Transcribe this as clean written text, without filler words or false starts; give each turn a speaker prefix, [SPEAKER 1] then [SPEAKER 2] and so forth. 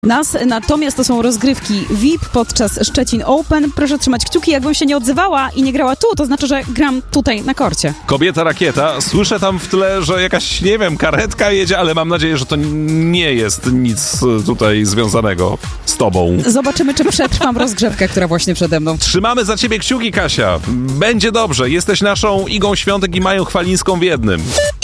[SPEAKER 1] Natomiast to są rozgrywki VIP podczas Szczecin Open. Proszę trzymać kciuki, jakbym się nie odzywała i nie grała tu, to znaczy, że gram tutaj na korcie.
[SPEAKER 2] Kobieta rakieta, słyszę tam w tle, że jakaś, nie wiem, karetka jedzie, ale mam nadzieję, że to nie jest nic tutaj związanego z tobą.
[SPEAKER 1] Zobaczymy, czy przetrwam rozgrzewkę, która właśnie przede mną.
[SPEAKER 2] Trzymamy za ciebie kciuki, Kasia. Będzie dobrze, jesteś naszą Igą Świątek i Mają Chwalińską w jednym.